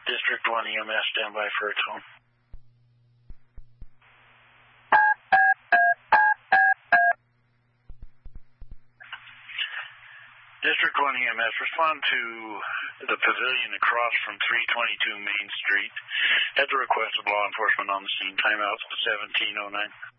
District 1 EMS, standby for its home. District 1 EMS, respond to the pavilion across from 322 Main Street at the request of law enforcement on the scene. Timeout 1709.